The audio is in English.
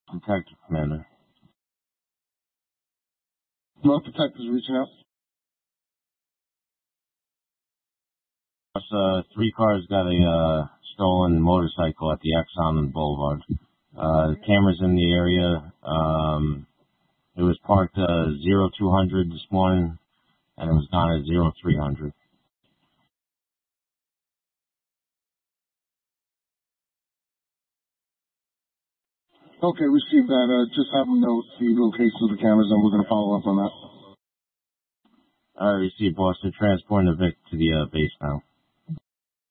Detective Commander. Both detectives reaching out. 3 cars got a stolen motorcycle at the Exxon Boulevard. The camera's in the area. It was parked 0200 this morning, and it was gone at 0300. Okay, received that. Just have them know the location of the cameras, and we're going to follow up on that. All right, received, boss. They're transporting the Vic to the base now.